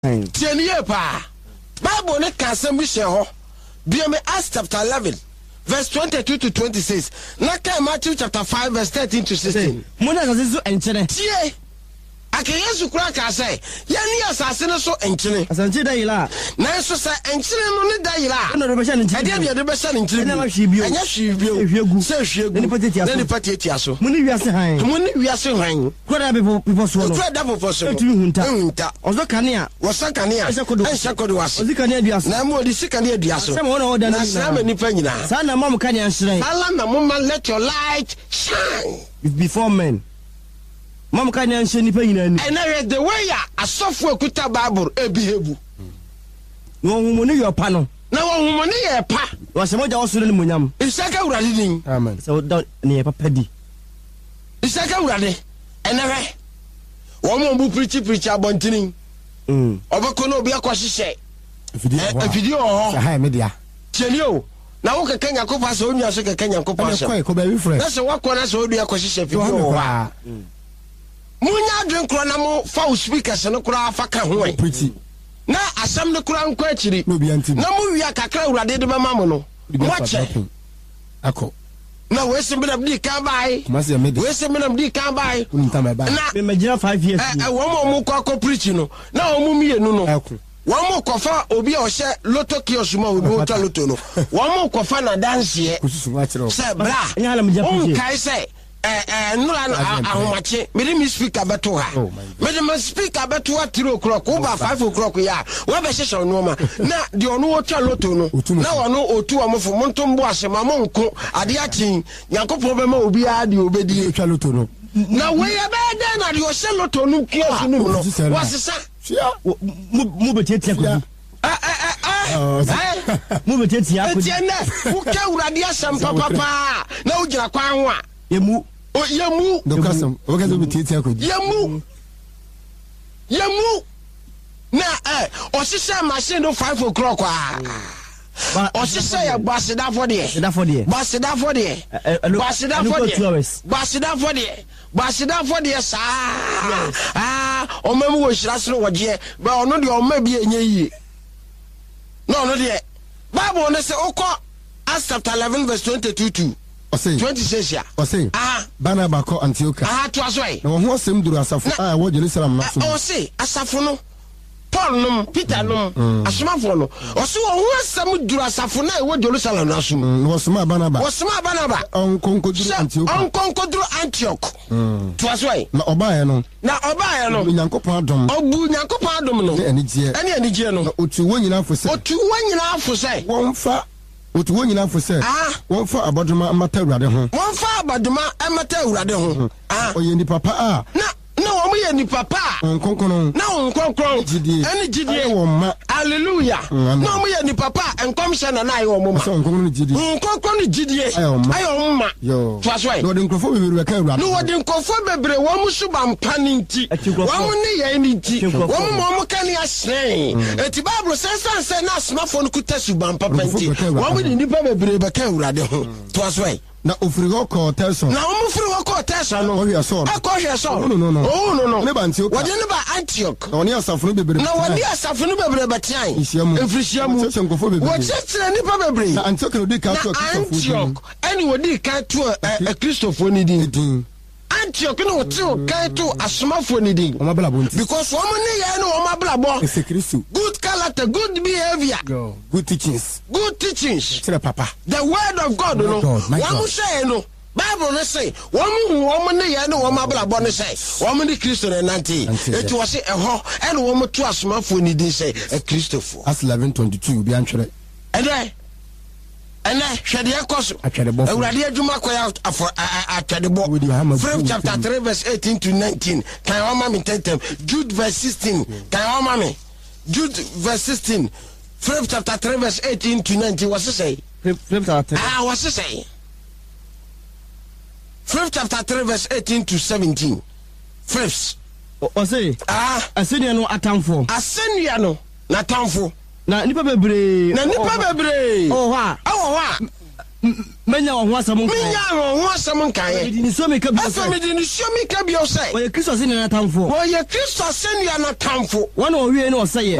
Tienie pa. Bible ne ka asem bi hye ho. Biame Acts chapter 11 verse 22 to 26. Na ka Matthew chapter 5 verse 13 to 16. Mona ka sesu enchene. Tie. Aka Yesu kura ka say, ya ni asase ne so enchene. Asante da yila. Na so say enchene no ne da yila. Na do be hye ne enchene. Ade de be hye ne enchene. Na ma hwe bio. Anya hwe bio. Hwegu. Se hwegu. Ne pati Ne pati atiaso. Muni wiase han. Muni wiase han. Kwada people so no. Kwada people so. Etumi hunta. Hunta. Ozo kanea. Wosa kanea. Ensha kodo wase. Ozi kanea duaso. Na mo di sikanea duaso. Sama wona oda na. Na sama nipa nyina. Sa na mam kanea nhire. Sala na mama let your light shine before men. Mam kanea nhire nipa nyina ni. And the way ya asofu ekuta Bible ebihebu. No humoni yo pa no. Na humoni ye pa. Wa se moja osoro ni munyam. Isaka urade din. Amen. So da ni ye papa di. Isaka urade. Enere. Wo mo bu preach abontini. Obeko na obi akwahihye. Video ho. Ha media. Tienio. Na wo keke Nyakopa so onua so keke Nyakopa so. Na so wakona so odu akwahihye video ho. Munya dwen kro na mo fa speakers no kro afa ka ho en. Na asam ne kro anko akiri. Na mo wi akakra urade de bama mo no. Wache. Ako. Na we se mbena bdi kan bai. We se mbena bdi kan bai. Na me magina 5 years. Wo mo ko preach no. Na wo mo mienu no. Wo mo ko fa obi a ohye loto kiosk ma obi o ta loto no. Wo mo ko fa na dance ye. Se bra. On kai se nura ahomache me mi speaker beto ha. Me me speaker beto ha 3 o'clock over 5 o'clock ya. Wo be hye no ma. Na de ono o ta loto no. Na wono otu amofo montombo asema mo nko ade achi Yakopon be ma obi a de obedi twa loto no. Na we ya be de na de o hye loto no kiosk no no. Wasesa mu betetia ko. Mu betetia ko. Tiene wo ka urade asem papa na wo gira kwan ho a. Yemu. Oh, yemu. Dokasam. Okazo betetia ko. Yemu. Na osise machine no 5 o'clock osise ya basida for there. Basida for there sa. Omemu wo hira wo je. Ba ono de oma bi enye yi. No no de. Bible no say okọ Acts chapter 11 verse 22 to 26 ya. Barnabas ko Antioch. To asoi. Na wo ho asem duru asafo a wo Jerusalem na so. Say asafo no. Paul no, Peter no, asomafo no. Oso wo ho asem duru asafo na wo Jerusalem na so. Wo soma Barnabas. Onkonkoduru Antioch. To asoi. Na obaye no. Nyankopon adom. Obu Nyankopon adom no. Ene anigye no. Otu wo nyina afo se. Wonfa otu wo nyina afo se. Wonfa abodoma amata urade ho. Oye ni papa na wo ye ni papa nkonkono na nkonkron ene gidie wo ma hallelujah na wo ye ni papa enkomhye na ayi wo ma nkonkron gidie ayo ma to asoi no de nkrofo bebre be ka urade no de nkrofo bebre wo mu suba mpani nti wo mu ne ye ni nti wo mu ka ni asren eti bible sense na smartphone kuta suba mpapa nti wo mu ni nipa bebre be ka urade ho to asoi na ofrigo ko Telson na o mufrigo ko Telson no hwe so no ne ba Antioch wode ne ba Antioch na woni asafunu bebre na wodi asafunu bebre betian efrisiamu wochechire nipa bebre na Antioch no di ka to Antioch ani wodi ka to Christopher ni din Antioch no woti ka to asomafo ni din because wo ne ye no wo mablabo ese Kristo good character, good behavior, good teachings papa the word of God no one say no Bible no say woman ne ye no wo mablabo no say woman the Christian nanti it was say ho and wo to asomafo ni din say a Christopher as 11:22 bi antwere ene hwede ekoso awurade adwuma koya atwadebo from chapter 3 verse 18 to 19 can you mama tentem Jude verse 16 can you mama Jude verse 16 from chapter 3 verse 18 to 19 what say what say from chapter 3 verse 18 to 17 first o say asenia no atamfo na tamfo na nipa bebre oh ha menya wo ho asam nkan menya wo ho asam nkan ye di ni so me ka bi afa me di ni so me ka bi o say wo ye Kristo se na tamfo wo ye Kristo se na tamfo wona o wie na o say